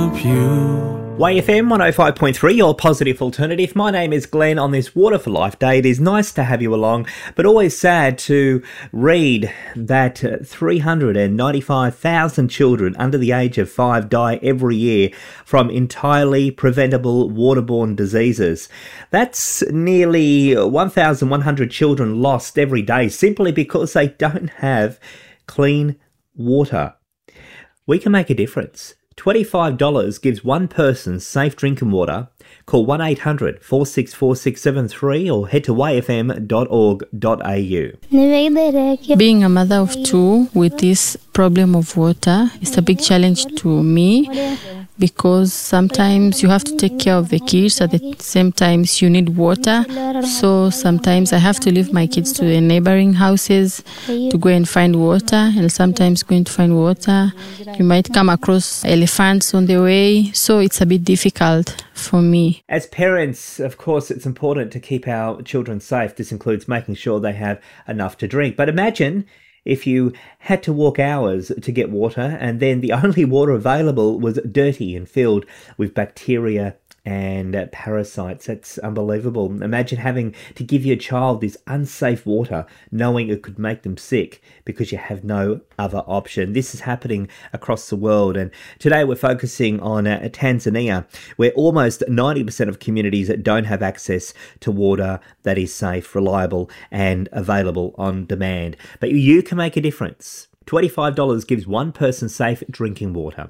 help you. YFM 105.3, your positive alternative. My name is Glenn. On this Water for Life Day, it is nice to have you along, but always sad to read that 395,000 children under the age of 5 die every year from entirely preventable waterborne diseases. That's nearly 1,100 children lost every day simply because they don't have clean water. We can make a difference. $25 gives one person safe drinking water. Call 1-800-464-673 or head to yfm.org.au. Being a mother of two with this problem of water is a big challenge to me because sometimes you have to take care of the kids, at the same time you need water. So sometimes I have to leave my kids to the neighboring houses to go and find water, and sometimes going to find water, you might come across elephants on the way. So it's a bit difficult for me. As parents, of course, it's important to keep our children safe. This includes making sure they have enough to drink. But imagine if you had to walk hours to get water and then the only water available was dirty and filled with bacteria and parasites. That's unbelievable. Imagine having to give your child this unsafe water, knowing it could make them sick because you have no other option. This is happening across the world, and today we're focusing on Tanzania, where almost 90% of communities don't have access to water that is safe, reliable, and available on demand. But you can make a difference. $25 gives one person safe drinking water.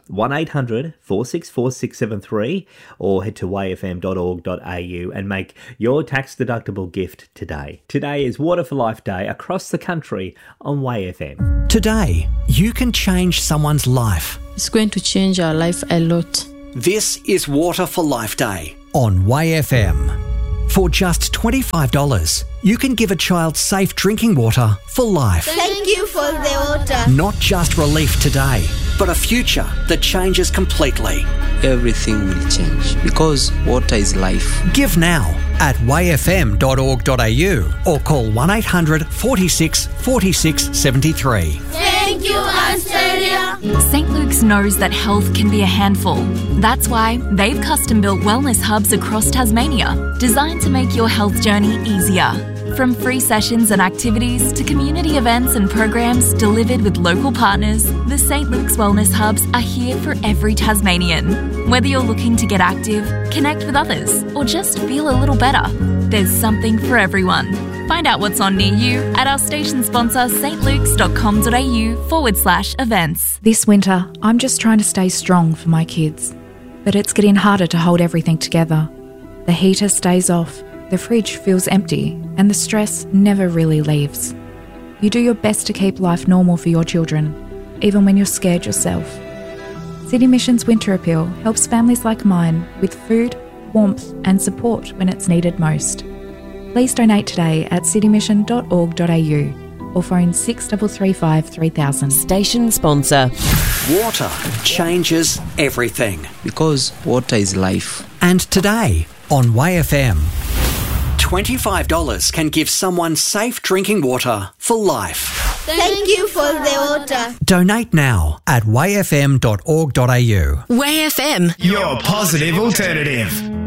1-800-464-673 or head to yfm.org.au and make your tax-deductible gift today. Today is Water for Life Day across the country on YFM. Today, you can change someone's life. It's going to change our life a lot. This is Water for Life Day on YFM. For just $25, you can give a child safe drinking water for life. Thank you for the water. Not just relief today, but a future that changes completely. Everything will change because water is life. Give now at yfm.org.au or call 1-800-46 46 73. Thank you, Australia. St. Luke's knows that health can be a handful. That's why they've custom-built wellness hubs across Tasmania, designed to make your health journey easier. From free sessions and activities to community events and programs delivered with local partners, the St. Luke's Wellness Hubs are here for every Tasmanian. Whether you're looking to get active, connect with others, or just feel a little better, there's something for everyone. Find out what's on near you at our station sponsor stlukes.com.au/events. This winter, I'm just trying to stay strong for my kids. But it's getting harder to hold everything together. The heater stays off, the fridge feels empty, and the stress never really leaves. You do your best to keep life normal for your children, even when you're scared yourself. City Mission's Winter Appeal helps families like mine with food, warmth and support when it's needed most. Please donate today at citymission.org.au or phone 6335 3000. Station sponsor. Water changes everything. Because water is life. And today on YFM, $25 can give someone safe drinking water for life. Thank you for the water. Donate now at yfm.org.au. YFM. Your positive alternative.